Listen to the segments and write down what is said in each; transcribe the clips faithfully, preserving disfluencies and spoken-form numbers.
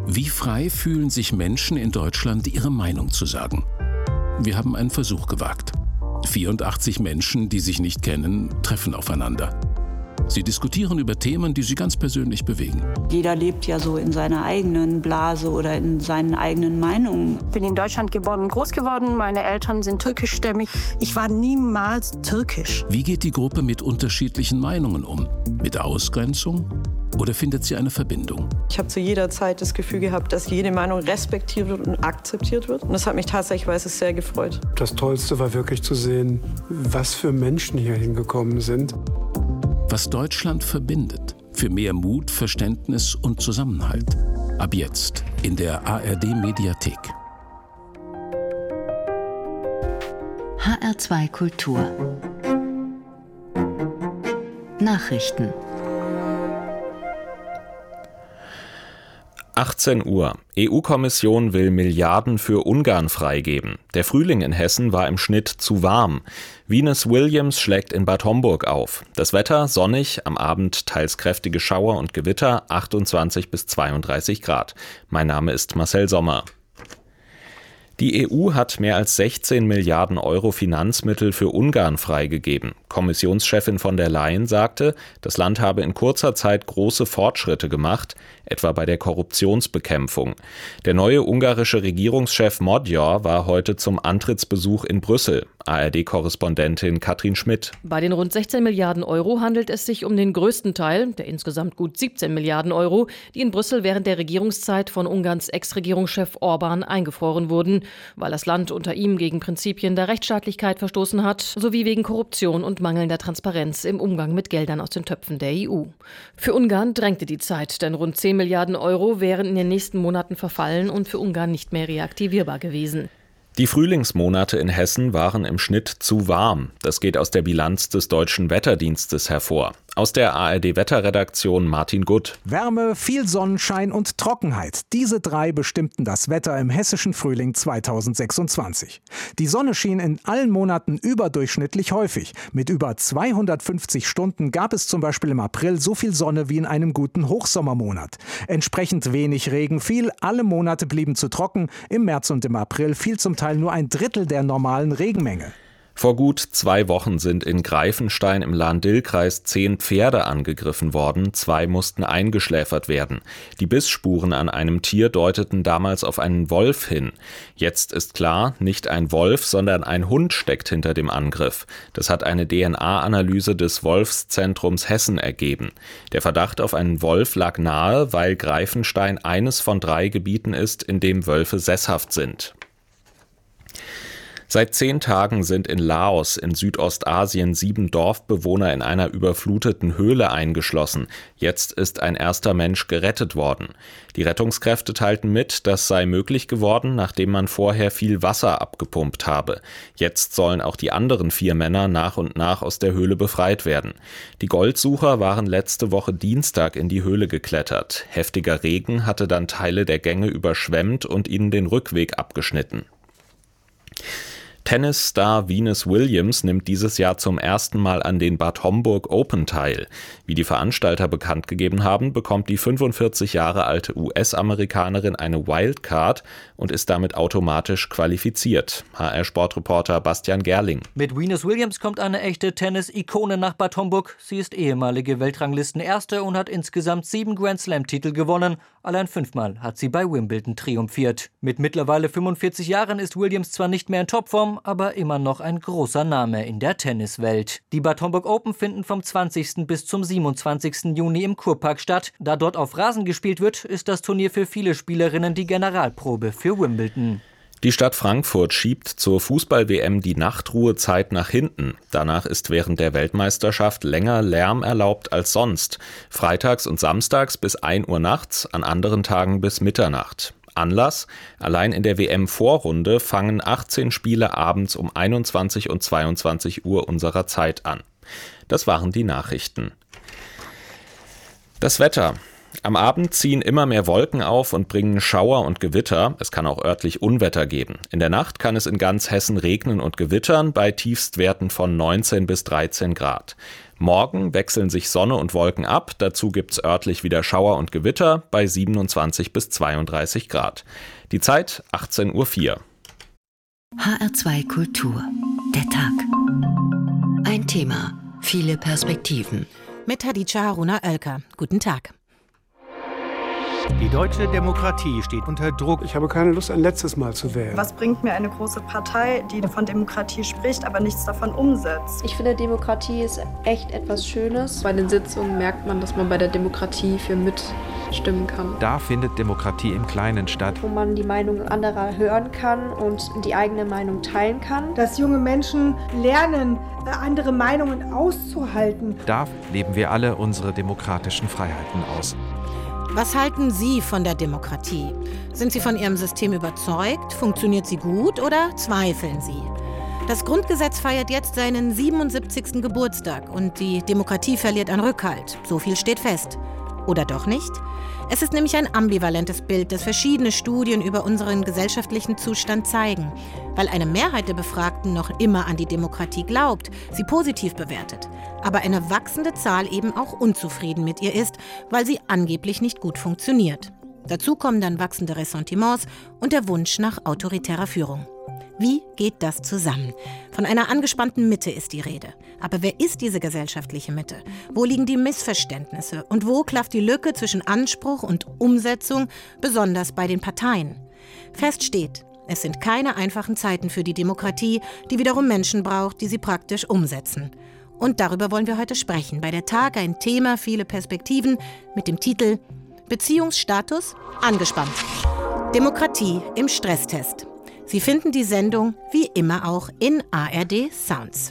Wie frei fühlen sich Menschen in Deutschland, ihre Meinung zu sagen? Wir haben einen Versuch gewagt. vierundachtzig Menschen, die sich nicht kennen, treffen aufeinander. Sie diskutieren über Themen, die sie ganz persönlich bewegen. Jeder lebt ja so in seiner eigenen Blase oder in seinen eigenen Meinungen. Ich bin in Deutschland geboren und groß geworden. Meine Eltern sind türkischstämmig. Ich war niemals türkisch. Wie geht die Gruppe mit unterschiedlichen Meinungen um? Mit Ausgrenzung? Oder findet sie eine Verbindung? Ich habe zu jeder Zeit das Gefühl gehabt, dass jede Meinung respektiert wird und akzeptiert wird. Und das hat mich tatsächlich sehr gefreut. Das Tollste war wirklich zu sehen, was für Menschen hier hingekommen sind. Was Deutschland verbindet. Für mehr Mut, Verständnis und Zusammenhalt. Ab jetzt in der A R D-Mediathek. H R zwei Kultur. Nachrichten. achtzehn Uhr. E U-Kommission will Milliarden für Ungarn freigeben. Der Frühling in Hessen war im Schnitt zu warm. Venus Williams schlägt in Bad Homburg auf. Das Wetter sonnig, am Abend teils kräftige Schauer und Gewitter, achtundzwanzig bis zweiunddreißig Grad. Mein Name ist Marcel Sommer. Die E U hat mehr als sechzehn Milliarden Euro Finanzmittel für Ungarn freigegeben. Kommissionschefin von der Leyen sagte, das Land habe in kurzer Zeit große Fortschritte gemacht, etwa bei der Korruptionsbekämpfung. Der neue ungarische Regierungschef Magyar war heute zum Antrittsbesuch in Brüssel. A R D-Korrespondentin Katrin Schmidt. Bei den rund sechzehn Milliarden Euro handelt es sich um den größten Teil, der insgesamt gut siebzehn Milliarden Euro, die in Brüssel während der Regierungszeit von Ungarns Ex-Regierungschef Orbán eingefroren wurden, weil das Land unter ihm gegen Prinzipien der Rechtsstaatlichkeit verstoßen hat, sowie wegen Korruption und mangelnder Transparenz im Umgang mit Geldern aus den Töpfen der E U. Für Ungarn drängte die Zeit, denn rund zehn Milliarden Euro wären in den nächsten Monaten verfallen und für Ungarn nicht mehr reaktivierbar gewesen. Die Frühlingsmonate in Hessen waren im Schnitt zu warm. Das geht aus der Bilanz des Deutschen Wetterdienstes hervor. Aus der A R D-Wetterredaktion Martin Gutt. Wärme, viel Sonnenschein und Trockenheit. Diese drei bestimmten das Wetter im hessischen Frühling zweitausendsechsundzwanzig. Die Sonne schien in allen Monaten überdurchschnittlich häufig. Mit über zweihundertfünfzig Stunden gab es zum Beispiel im April so viel Sonne wie in einem guten Hochsommermonat. Entsprechend wenig Regen fiel, alle Monate blieben zu trocken. Im März und im April fiel zum Teil nur ein Drittel der normalen Regenmenge. Vor gut zwei Wochen sind in Greifenstein im Lahn-Dill-Kreis zehn Pferde angegriffen worden, zwei mussten eingeschläfert werden. Die Bissspuren an einem Tier deuteten damals auf einen Wolf hin. Jetzt ist klar, nicht ein Wolf, sondern ein Hund steckt hinter dem Angriff. Das hat eine D N A-Analyse des Wolfszentrums Hessen ergeben. Der Verdacht auf einen Wolf lag nahe, weil Greifenstein eines von drei Gebieten ist, in dem Wölfe sesshaft sind. Seit zehn Tagen sind in Laos in Südostasien sieben Dorfbewohner in einer überfluteten Höhle eingeschlossen. Jetzt ist ein erster Mensch gerettet worden. Die Rettungskräfte teilten mit, das sei möglich geworden, nachdem man vorher viel Wasser abgepumpt habe. Jetzt sollen auch die anderen vier Männer nach und nach aus der Höhle befreit werden. Die Goldsucher waren letzte Woche Dienstag in die Höhle geklettert. Heftiger Regen hatte dann Teile der Gänge überschwemmt und ihnen den Rückweg abgeschnitten. Tennisstar Venus Williams nimmt dieses Jahr zum ersten Mal an den Bad Homburg Open teil. Wie die Veranstalter bekannt gegeben haben, bekommt die fünfundvierzig Jahre alte U S-Amerikanerin eine Wildcard und ist damit automatisch qualifiziert. H R-Sportreporter Bastian Gerling. Mit Venus Williams kommt eine echte Tennis-Ikone nach Bad Homburg. Sie ist ehemalige Weltranglistenerste und hat insgesamt sieben Grand-Slam-Titel gewonnen. Allein fünfmal hat sie bei Wimbledon triumphiert. Mit mittlerweile fünfundvierzig Jahren ist Williams zwar nicht mehr in Topform, aber immer noch ein großer Name in der Tenniswelt. Die Bad Homburg Open finden vom zwanzigsten bis zum siebenundzwanzigsten Juni im Kurpark statt. Da dort auf Rasen gespielt wird, ist das Turnier für viele Spielerinnen die Generalprobe für Wimbledon. Die Stadt Frankfurt schiebt zur Fußball-W M die Nachtruhezeit nach hinten. Danach ist während der Weltmeisterschaft länger Lärm erlaubt als sonst. Freitags und samstags bis ein Uhr nachts, an anderen Tagen bis Mitternacht. Anlass: Allein in der W M-Vorrunde fangen achtzehn Spiele abends um einundzwanzig und zweiundzwanzig Uhr unserer Zeit an. Das waren die Nachrichten. Das Wetter. Am Abend ziehen immer mehr Wolken auf und bringen Schauer und Gewitter. Es kann auch örtlich Unwetter geben. In der Nacht kann es in ganz Hessen regnen und gewittern bei Tiefstwerten von neunzehn bis dreizehn Grad. Morgen wechseln sich Sonne und Wolken ab, dazu gibt's örtlich wieder Schauer und Gewitter bei siebenundzwanzig bis zweiunddreißig Grad. Die Zeit achtzehn Uhr vier. H R zwei Kultur. Der Tag. Ein Thema, viele Perspektiven. Mit Hadija Haruna Oelker. Guten Tag. Die deutsche Demokratie steht unter Druck. Ich habe keine Lust, ein letztes Mal zu wählen. Was bringt mir eine große Partei, die von Demokratie spricht, aber nichts davon umsetzt? Ich finde, Demokratie ist echt etwas Schönes. Bei den Sitzungen merkt man, dass man bei der Demokratie für mitstimmen kann. Da findet Demokratie im Kleinen statt. Wo man die Meinung anderer hören kann und die eigene Meinung teilen kann. Dass junge Menschen lernen, andere Meinungen auszuhalten. Da leben wir alle unsere demokratischen Freiheiten aus. Was halten Sie von der Demokratie? Sind Sie von Ihrem System überzeugt? Funktioniert sie gut oder zweifeln Sie? Das Grundgesetz feiert jetzt seinen siebenundsiebzigsten Geburtstag und die Demokratie verliert an Rückhalt. So viel steht fest. Oder doch nicht? Es ist nämlich ein ambivalentes Bild, das verschiedene Studien über unseren gesellschaftlichen Zustand zeigen. Weil eine Mehrheit der Befragten noch immer an die Demokratie glaubt, sie positiv bewertet. Aber eine wachsende Zahl eben auch unzufrieden mit ihr ist, weil sie angeblich nicht gut funktioniert. Dazu kommen dann wachsende Ressentiments und der Wunsch nach autoritärer Führung. Wie geht das zusammen? Von einer angespannten Mitte ist die Rede. Aber wer ist diese gesellschaftliche Mitte? Wo liegen die Missverständnisse? Und wo klafft die Lücke zwischen Anspruch und Umsetzung, besonders bei den Parteien? Fest steht, es sind keine einfachen Zeiten für die Demokratie, die wiederum Menschen braucht, die sie praktisch umsetzen. Und darüber wollen wir heute sprechen. Bei der Tag ein Thema, viele Perspektiven mit dem Titel Beziehungsstatus angespannt. Demokratie im Stresstest. Sie finden die Sendung wie immer auch in A R D Sounds.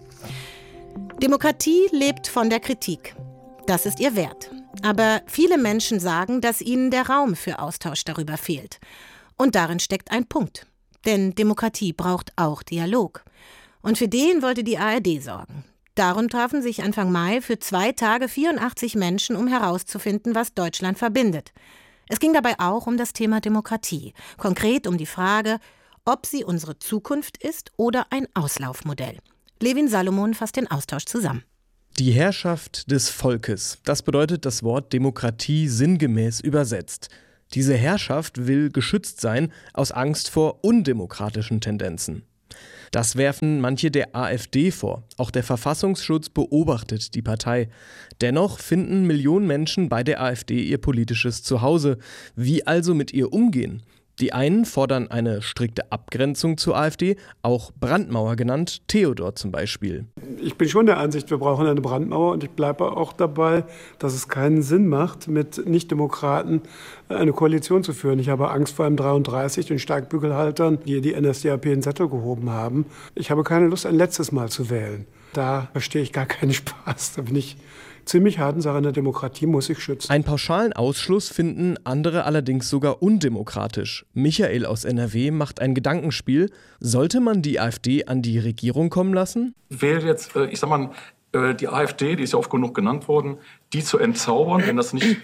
Demokratie lebt von der Kritik. Das ist ihr Wert. Aber viele Menschen sagen, dass ihnen der Raum für Austausch darüber fehlt. Und darin steckt ein Punkt. Denn Demokratie braucht auch Dialog. Und für den wollte die A R D sorgen. Darum trafen sich Anfang Mai für zwei Tage vierundachtzig Menschen, um herauszufinden, was Deutschland verbindet. Es ging dabei auch um das Thema Demokratie. Konkret um die Frage, ob sie unsere Zukunft ist oder ein Auslaufmodell. Levin Salomon fasst den Austausch zusammen. Die Herrschaft des Volkes, das bedeutet das Wort Demokratie sinngemäß übersetzt. Diese Herrschaft will geschützt sein aus Angst vor undemokratischen Tendenzen. Das werfen manche der AfD vor. Auch der Verfassungsschutz beobachtet die Partei. Dennoch finden Millionen Menschen bei der AfD ihr politisches Zuhause. Wie also mit ihr umgehen? Die einen fordern eine strikte Abgrenzung zur AfD, auch Brandmauer genannt, Theodor zum Beispiel. Ich bin schon der Ansicht, wir brauchen eine Brandmauer und ich bleibe auch dabei, dass es keinen Sinn macht, mit Nichtdemokraten eine Koalition zu führen. Ich habe Angst vor einem dreiunddreißig und Steigbügelhaltern, die die N S D A P in den Sattel gehoben haben. Ich habe keine Lust, ein letztes Mal zu wählen. Da verstehe ich gar keinen Spaß. Da bin ich ziemlich harten Sache in der Demokratie, muss ich schützen. Einen pauschalen Ausschluss finden andere allerdings sogar undemokratisch. Michael aus N R W macht ein Gedankenspiel. Sollte man die AfD an die Regierung kommen lassen? Wäre jetzt, ich sag mal, die AfD, die ist ja oft genug genannt worden, die zu entzaubern, wenn das nicht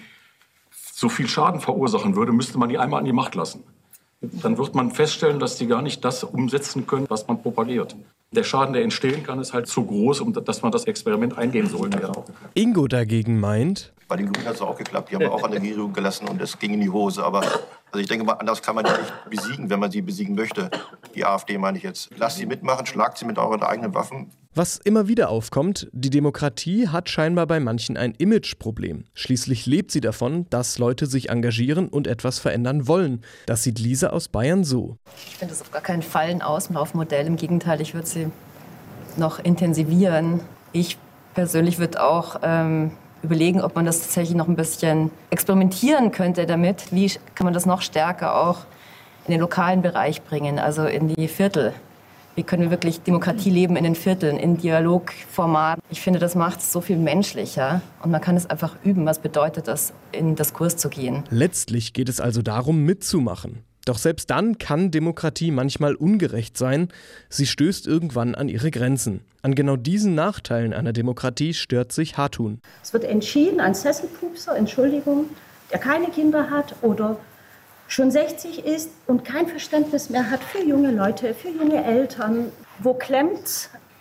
so viel Schaden verursachen würde, müsste man die einmal an die Macht lassen. Dann wird man feststellen, dass die gar nicht das umsetzen können, was man propagiert. Der Schaden, der entstehen kann, ist halt zu groß, um dass man das Experiment eingehen sollte. Ingo dagegen meint, bei den Grünen hat es auch geklappt. Die haben wir auch an der Regierung gelassen und es ging in die Hose. Aber also ich denke mal, anders kann man die nicht besiegen, wenn man sie besiegen möchte. Die AfD meine ich jetzt. Lasst sie mitmachen, schlagt sie mit euren eigenen Waffen. Was immer wieder aufkommt, die Demokratie hat scheinbar bei manchen ein Imageproblem. Schließlich lebt sie davon, dass Leute sich engagieren und etwas verändern wollen. Das sieht Lisa aus Bayern so. Ich finde das auf gar keinen Fall ein Auslaufmodell. Im Gegenteil, ich würde sie noch intensivieren. Ich persönlich würde auch ähm, überlegen, ob man das tatsächlich noch ein bisschen experimentieren könnte damit. Wie kann man das noch stärker auch in den lokalen Bereich bringen, also in die Viertel. Wie können wir wirklich Demokratie leben in den Vierteln, in Dialogformat? Ich finde, das macht es so viel menschlicher. Und man kann es einfach üben, was bedeutet das, in Diskurs zu gehen. Letztlich geht es also darum, mitzumachen. Doch selbst dann kann Demokratie manchmal ungerecht sein. Sie stößt irgendwann an ihre Grenzen. An genau diesen Nachteilen einer Demokratie stört sich Hartun. Es wird entschieden, ein Sesselpupser, Entschuldigung, der keine Kinder hat oder schon sechzig ist und kein Verständnis mehr hat für junge Leute, für junge Eltern. Wo klemmt's?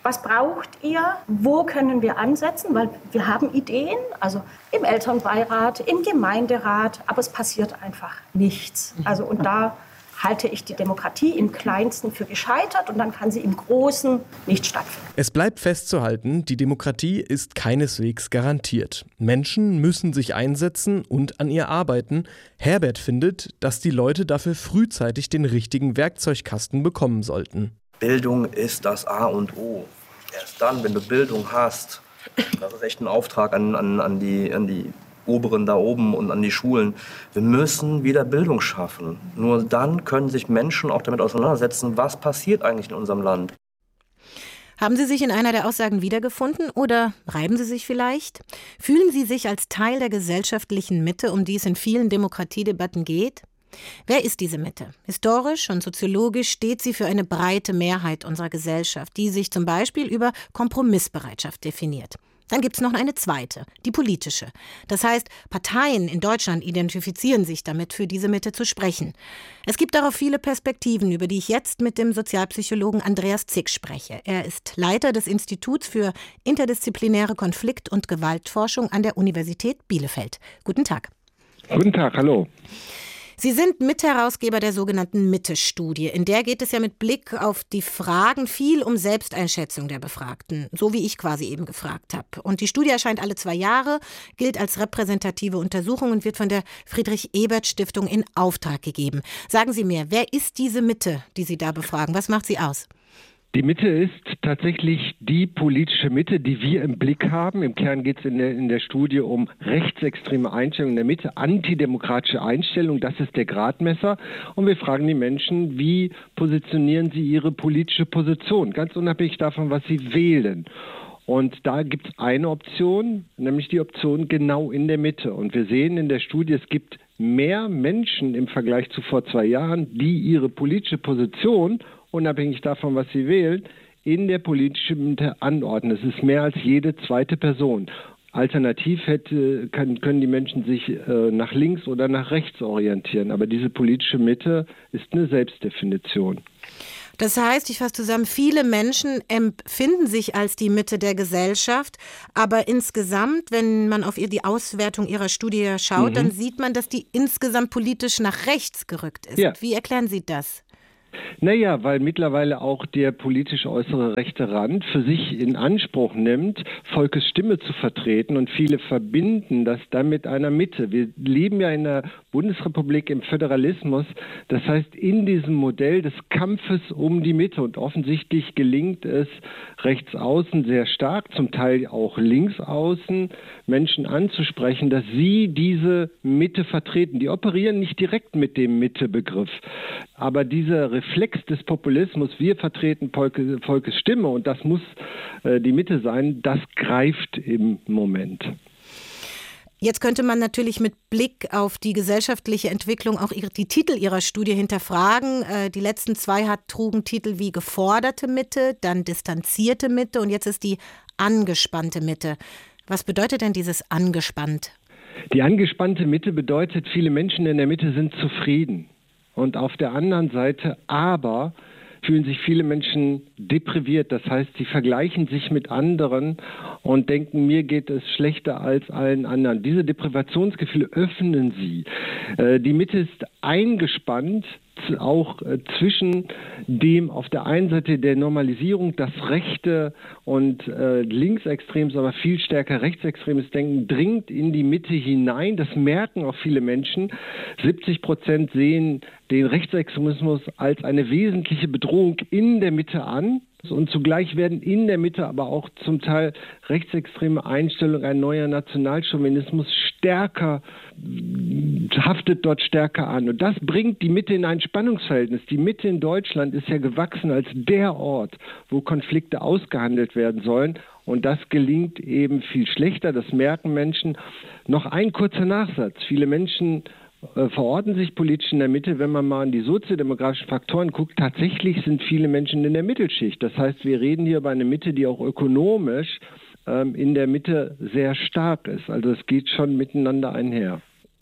Was braucht ihr? Wo können wir ansetzen? Weil wir haben Ideen, also im Elternbeirat, im Gemeinderat, aber es passiert einfach nichts. Also und da halte ich die Demokratie im Kleinsten für gescheitert und dann kann sie im Großen nicht stattfinden. Es bleibt festzuhalten, die Demokratie ist keineswegs garantiert. Menschen müssen sich einsetzen und an ihr arbeiten. Herbert findet, dass die Leute dafür frühzeitig den richtigen Werkzeugkasten bekommen sollten. Bildung ist das A und O. Erst dann, wenn du Bildung hast, das ist echt ein Auftrag an, an, an, die, an die Oberen da oben und an die Schulen. Wir müssen wieder Bildung schaffen. Nur dann können sich Menschen auch damit auseinandersetzen, was passiert eigentlich in unserem Land. Haben Sie sich in einer der Aussagen wiedergefunden oder reiben Sie sich vielleicht? Fühlen Sie sich als Teil der gesellschaftlichen Mitte, um die es in vielen Demokratiedebatten geht? Wer ist diese Mitte? Historisch und soziologisch steht sie für eine breite Mehrheit unserer Gesellschaft, die sich zum Beispiel über Kompromissbereitschaft definiert. Dann gibt es noch eine zweite, die politische. Das heißt, Parteien in Deutschland identifizieren sich damit, für diese Mitte zu sprechen. Es gibt darauf viele Perspektiven, über die ich jetzt mit dem Sozialpsychologen Andreas Zick spreche. Er ist Leiter des Instituts für interdisziplinäre Konflikt- und Gewaltforschung an der Universität Bielefeld. Guten Tag. Guten Tag, hallo. Sie sind Mitherausgeber der sogenannten Mitte-Studie. In der geht es ja mit Blick auf die Fragen viel um Selbsteinschätzung der Befragten, so wie ich quasi eben gefragt habe. Und die Studie erscheint alle zwei Jahre, gilt als repräsentative Untersuchung und wird von der Friedrich-Ebert-Stiftung in Auftrag gegeben. Sagen Sie mir, wer ist diese Mitte, die Sie da befragen? Was macht sie aus? Die Mitte ist tatsächlich die politische Mitte, die wir im Blick haben. Im Kern geht es in der, in der Studie um rechtsextreme Einstellungen in der Mitte, antidemokratische Einstellungen, das ist der Gradmesser. Und wir fragen die Menschen, wie positionieren sie ihre politische Position, ganz unabhängig davon, was sie wählen. Und da gibt es eine Option, nämlich die Option genau in der Mitte. Und wir sehen in der Studie, es gibt mehr Menschen im Vergleich zu vor zwei Jahren, die ihre politische Position, unabhängig davon, was sie wählen, in der politischen Mitte anordnen. Es ist mehr als jede zweite Person. Alternativ hätte, kann, können die Menschen sich äh, nach links oder nach rechts orientieren. Aber diese politische Mitte ist eine Selbstdefinition. Das heißt, ich fasse zusammen, viele Menschen empfinden sich als die Mitte der Gesellschaft, aber insgesamt, wenn man auf die Auswertung ihrer Studie schaut, mhm. dann sieht man, dass die insgesamt politisch nach rechts gerückt ist. Ja. Wie erklären Sie das? Naja, weil mittlerweile auch der politisch äußere rechte Rand für sich in Anspruch nimmt, Volkes Stimme zu vertreten, und viele verbinden das dann mit einer Mitte. Wir leben ja in der Bundesrepublik im Föderalismus, das heißt in diesem Modell des Kampfes um die Mitte, und offensichtlich gelingt es rechts außen sehr stark, zum Teil auch links außen, Menschen anzusprechen, dass sie diese Mitte vertreten. Die operieren nicht direkt mit dem Mitte-Begriff, aber dieser Reflex des Populismus, wir vertreten Volke, Volkes Stimme und das muss äh, die Mitte sein, das greift im Moment. Jetzt könnte man natürlich mit Blick auf die gesellschaftliche Entwicklung auch ihre, die Titel Ihrer Studie hinterfragen. Äh, die letzten zwei hat, trugen Titel wie geforderte Mitte, dann distanzierte Mitte und jetzt ist die angespannte Mitte. Was bedeutet denn dieses angespannt? Die angespannte Mitte bedeutet, viele Menschen in der Mitte sind zufrieden. Und auf der anderen Seite aber fühlen sich viele Menschen depriviert. Das heißt, sie vergleichen sich mit anderen und denken, mir geht es schlechter als allen anderen. Diese Deprivationsgefühle öffnen sie. Äh, die Mitte ist eingespannt, auch äh, zwischen dem auf der einen Seite der Normalisierung, das rechte und äh, linksextremes, aber viel stärker rechtsextremes Denken dringt in die Mitte hinein. Das merken auch viele Menschen. siebzig Prozent sehen den Rechtsextremismus als eine wesentliche Bedrohung in der Mitte an. Und zugleich werden in der Mitte aber auch zum Teil rechtsextreme Einstellungen, ein neuer Nationalchauvinismus stärker, haftet dort stärker an. Und das bringt die Mitte in ein Spannungsverhältnis. Die Mitte in Deutschland ist ja gewachsen als der Ort, wo Konflikte ausgehandelt werden sollen. Und das gelingt eben viel schlechter, das merken Menschen. Noch ein kurzer Nachsatz. Viele Menschen verorten sich politisch in der Mitte, wenn man mal an die soziodemografischen Faktoren guckt. Tatsächlich sind viele Menschen in der Mittelschicht. Das heißt, wir reden hier über eine Mitte, die auch ökonomisch ähm, in der Mitte sehr stark ist. Also es geht schon miteinander einher.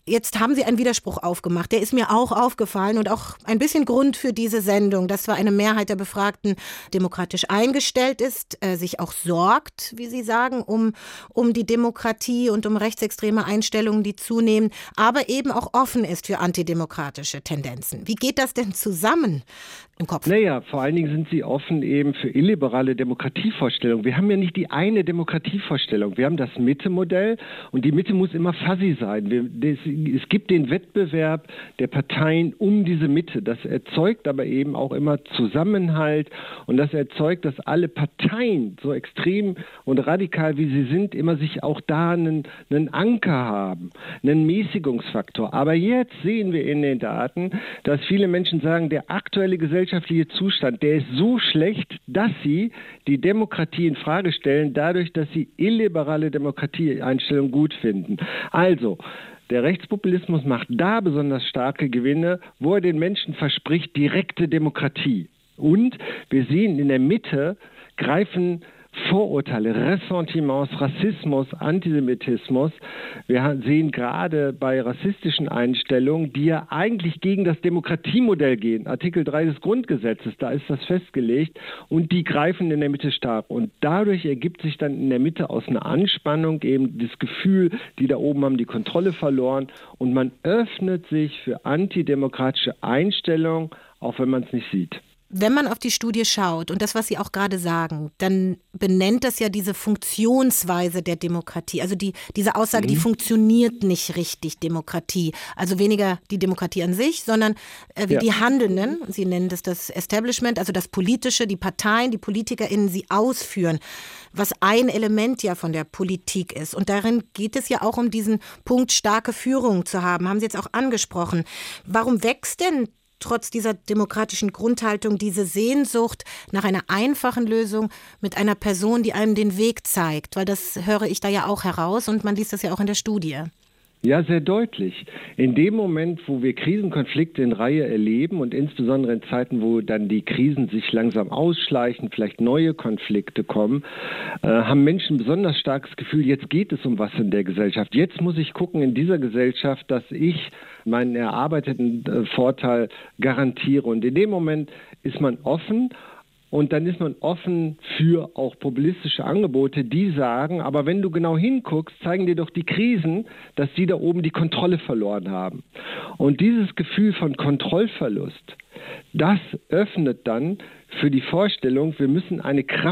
Jetzt haben Sie einen Widerspruch aufgemacht. Der ist mir auch aufgefallen und auch ein bisschen Grund für diese Sendung, dass zwar eine Mehrheit der Befragten demokratisch eingestellt ist, äh, sich auch sorgt, wie Sie sagen, um, um die Demokratie und um rechtsextreme Einstellungen, die zunehmen, aber eben auch offen ist für antidemokratische Tendenzen. Wie geht das denn zusammen im Kopf? Naja, vor allen Dingen sind sie offen eben für illiberale Demokratievorstellungen. Wir haben ja nicht die eine Demokratievorstellung. Wir haben das Mitte-Modell und die Mitte muss immer fuzzy sein. Wir, das, es gibt den Wettbewerb der Parteien um diese Mitte. Das erzeugt aber eben auch immer Zusammenhalt und das erzeugt, dass alle Parteien, so extrem und radikal wie sie sind, immer sich auch da einen, einen Anker haben, einen Mäßigungsfaktor. Aber jetzt sehen wir in den Daten, dass viele Menschen sagen, der aktuelle gesellschaftliche Zustand, der ist so schlecht, dass sie die Demokratie in Frage stellen, dadurch, dass sie illiberale Demokratieeinstellungen gut finden. Also, der Rechtspopulismus macht da besonders starke Gewinne, wo er den Menschen verspricht direkte Demokratie. Und wir sehen in der Mitte greifen Vorurteile, Ressentiments, Rassismus, Antisemitismus. Wir sehen gerade bei rassistischen Einstellungen, die ja eigentlich gegen das Demokratiemodell gehen. Artikel drei des Grundgesetzes, da ist das festgelegt und die greifen in der Mitte stark. Und dadurch ergibt sich dann in der Mitte aus einer Anspannung eben das Gefühl, die da oben haben die Kontrolle verloren und man öffnet sich für antidemokratische Einstellungen, auch wenn man es nicht sieht. Wenn man auf die Studie schaut und das, was Sie auch gerade sagen, dann benennt das ja diese Funktionsweise der Demokratie. Also die, diese Aussage, mhm. die funktioniert nicht richtig, Demokratie. Also weniger die Demokratie an sich, sondern äh, wie ja. die Handelnden, Sie nennen das das Establishment, also das Politische, die Parteien, die PolitikerInnen sie ausführen, was ein Element ja von der Politik ist. Und darin geht es ja auch um diesen Punkt, starke Führung zu haben. Haben Sie jetzt auch angesprochen. Warum wächst denn trotz dieser demokratischen Grundhaltung diese Sehnsucht nach einer einfachen Lösung mit einer Person, die einem den Weg zeigt? Weil das höre ich da ja auch heraus und man liest das ja auch in der Studie. Ja, sehr deutlich. In dem Moment, wo wir Krisenkonflikte in Reihe erleben und insbesondere in Zeiten, wo dann die Krisen sich langsam ausschleichen, vielleicht neue Konflikte kommen, äh, haben Menschen ein besonders starkes Gefühl, jetzt geht es um was in der Gesellschaft. Jetzt muss ich gucken in dieser Gesellschaft, dass ich meinen erarbeiteten äh, Vorteil garantiere. Und in dem Moment ist man offen. Und dann ist man offen für auch populistische Angebote, die sagen, aber wenn du genau hinguckst, zeigen dir doch die Krisen, dass die da oben die Kontrolle verloren haben. Und dieses Gefühl von Kontrollverlust, das öffnet dann für die Vorstellung, wir müssen eine Kraft